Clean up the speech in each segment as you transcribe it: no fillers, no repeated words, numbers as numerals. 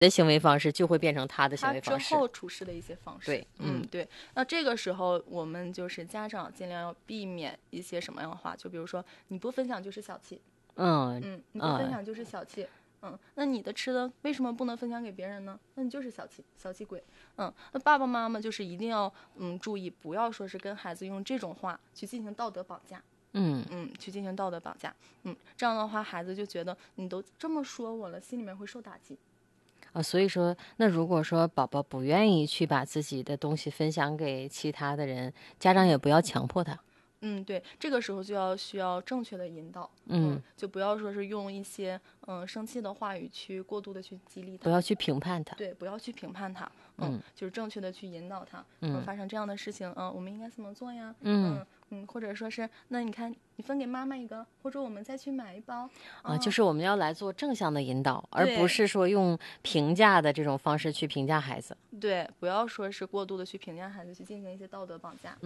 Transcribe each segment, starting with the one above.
的行为方式就会变成他的行为方式， 他之后处事的一些方式。 对， 对。那这个时候我们就是家长尽量要避免一些什么样的话，就比如说你不分享就是小气，你不分享就是小气。那你的吃的为什么不能分享给别人呢？那你就是小气鬼。那爸爸妈妈就是一定要注意，不要说是跟孩子用这种话去进行道德绑架。去进行道德绑架。这样的话孩子就觉得你都这么说我了，心里面会受打击。 所以说那如果说宝宝不愿意去把自己的东西分享给其他的人，家长也不要强迫他。 对，这个时候就需要正确的引导。就不要说是用一些生气的话语去过度的去激励他， 不要去评判他。 对，不要去评判他。就是正确的去引导他。发生这样的事情，我们应该怎么做呀？或者说是那你看你分给妈妈一个，或者我们再去买一包。 就是我们要来做正向的引导，而不是说用评价的这种方式去评价孩子。 对，不要说是过度的去评价孩子，去进行一些道德绑架。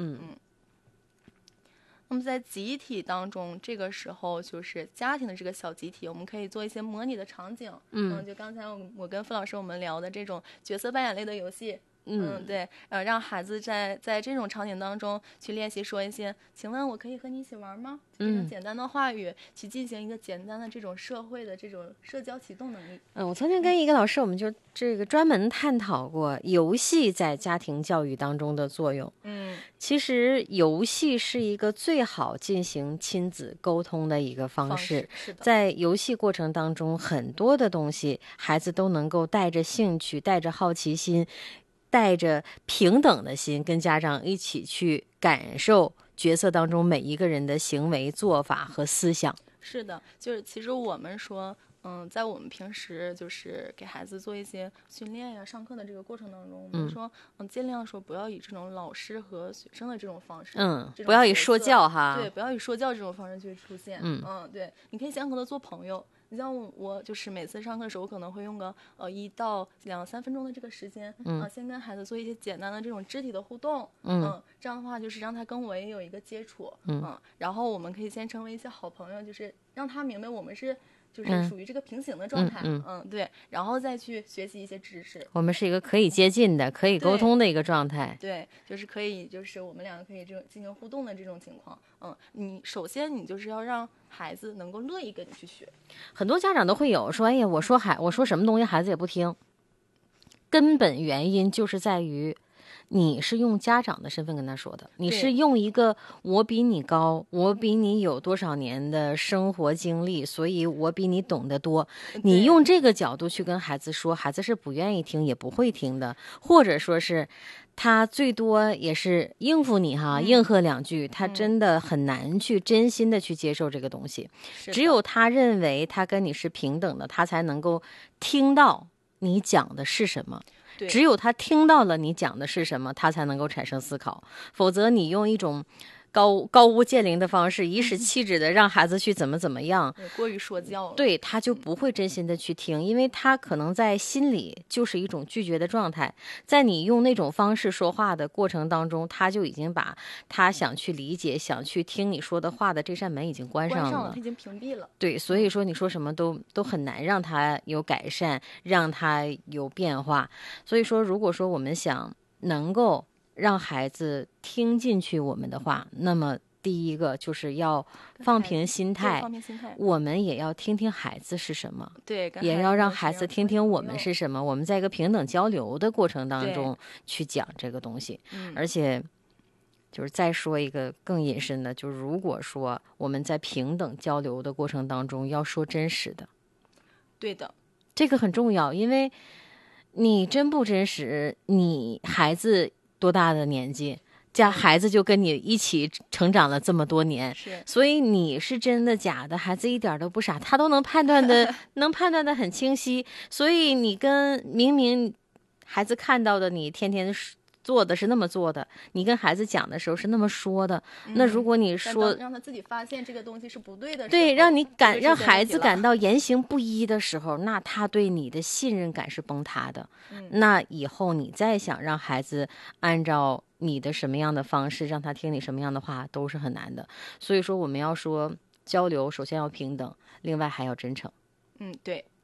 那么在集体当中，这个时候就是家庭的这个小集体，我们可以做一些模拟的场景。就刚才我跟付老师我们聊的这种角色扮演类的游戏。对，让孩子在这种场景当中去练习说一些请问我可以和你一起玩吗？这种简单的话语，去进行一个简单的这种社会的这种社交启动能力。 我曾经跟一个老师，我们就这个专门探讨过游戏在家庭教育当中的作用。其实游戏是一个最好进行亲子沟通的一个方式。在游戏过程当中，很多的东西孩子都能够带着兴趣，带着好奇心，带着平等的心，跟家长一起去感受角色当中每一个人的行为做法和思想。 是的，就是其实我们说在我们平时就是给孩子做一些训练呀、上课的这个过程当中，我们说尽量说不要以这种老师和学生的这种方式， 不要以说教哈， 对，不要以说教这种方式去出现。对，你可以先和他做朋友。你像我就是每次上课的时候，我可能会用个1到2-3分钟的这个时间，先跟孩子做一些简单的这种肢体的互动。这样的话就是让他跟我也有一个接触。然后我们可以先成为一些好朋友，就是让他明白我们是就是属于这个平行的状态。对，然后再去学习一些知识。 我们是一个可以接近的、可以沟通的一个状态。 对，就是可以，就是我们两个可以这种进行互动的这种情况。你首先你就是要让孩子能够乐意跟你去学。 很多家长都会有说，哎呀，我说什么东西孩子也不听，根本原因就是在于你是用家长的身份跟他说的，你是用一个我比你高，我比你有多少年的生活经历，所以我比你懂得多，你用这个角度去跟孩子说，孩子是不愿意听也不会听的，或者说是他最多也是应付你哈，应和2句，他真的很难去真心的去接受这个东西。只有他认为他跟你是平等的，他才能够听到你讲的是什么。只有他听到了你讲的是什么，他才能够产生思考。否则你用一种高屋建瓴的方式，颐使气指的让孩子去怎么样， 过于说教了， 对，他就不会真心的去听，因为他可能在心里就是一种拒绝的状态。在你用那种方式说话的过程当中，他就已经把他想去理解、想去听你说的话的这扇门已经关上了， 他已经屏蔽了。 对，所以说你说什么都很难让他有改善，让他有变化。所以说，如果说我们想能够让孩子听进去我们的话，那么第一个就是要放平心态，我们也要听听孩子是什么， 对， 也要让孩子听听我们是什么，我们在一个平等交流的过程当中去讲这个东西。而且就是再说一个更隐身的，就是如果说我们在平等交流的过程当中要说真实的， 对的， 这个很重要，因为你真不真实，你孩子多大的年纪，孩子就跟你一起成长了这么多年，所以你是真的假的，孩子一点都不傻，他都能判断的很清晰。所以你跟明明孩子看到的你天天做的是那么做的，你跟孩子讲的时候是那么说的，那如果你说让他自己发现这个东西是不对的， 对，让孩子感到言行不一的时候，那他对你的信任感是崩塌的。那以后你再想让孩子按照你的什么样的方式让他听你什么样的话都是很难的。所以说我们要说交流首先要平等，另外还要真诚。 对，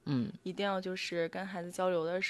嗯， 一定要就是跟孩子交流的